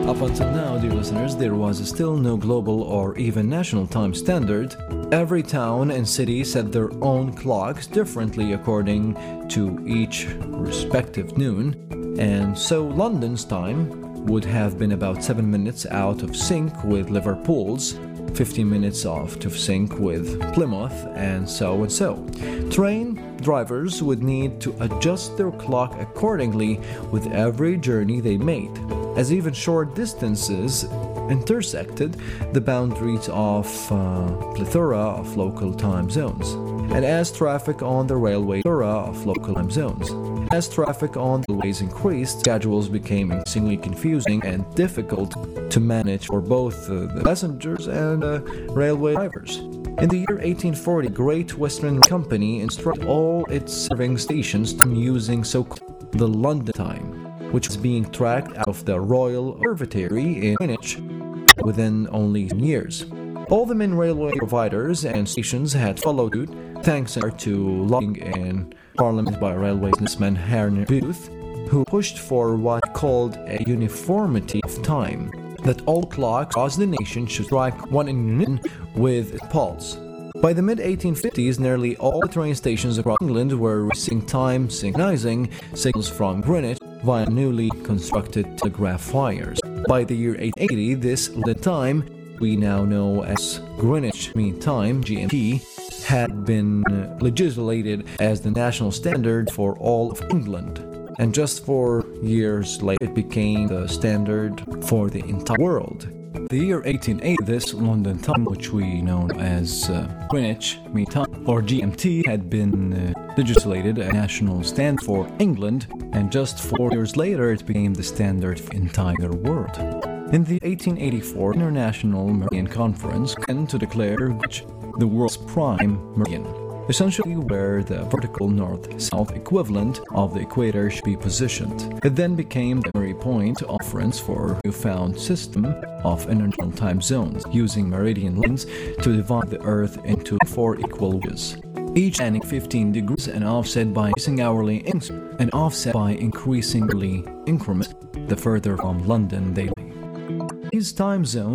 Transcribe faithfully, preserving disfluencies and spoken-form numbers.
Up until now, dear listeners, there was still no global or even national time standard. Every town and city set their own clocks differently according to each respective noon, and so London's time would have been about seven minutes out of sync with Liverpool's, fifteen minutes off to sync with Plymouth, and so and so. Train drivers would need to adjust their clock accordingly with every journey they made, as even short distances intersected the boundaries of a plethora of local time zones, and as traffic on the railway plethora of local time zones. As traffic on the railways increased, schedules became increasingly confusing and difficult to manage for both uh, the passengers and uh, railway drivers. In the year eighteen forty, Great Western Company instructed all its serving stations to using so-called the London time, which was being tracked out of the Royal Observatory in Greenwich within only ten years. All the main railway providers and stations had followed suit, thanks to lobbying in Parliament by railway businessman Henry Booth, who pushed for what he called a uniformity of time, that all clocks across the nation should strike one in unison with its pulse. By the mid eighteen fifties, nearly all the train stations across England were receiving time synchronizing signals from Greenwich via newly constructed telegraph wires. By the year eighteen eighty, this London time, we now know as Greenwich Mean Time, G M T, had been legislated as the national standard for all of England. And just four years later, it became the standard for the entire world. The year eighteen eighty, this London time, which we know as uh, Greenwich Mean Time, or G M T, had been uh, legislated a national standard for England, and just four years later, it became the standard for the entire world. In the eighteen eighty-four International Meridian Conference, began to declare Greenwich the world's prime meridian, essentially where the vertical north-south equivalent of the equator should be positioned. It then became the primary point of reference for a newfound system of international time zones, using meridian lines to divide the Earth into four equal wedges, each spanning fifteen degrees and offset by increasing hourly increments, and offset by increasing hourly increments the further from London they lay. These time zones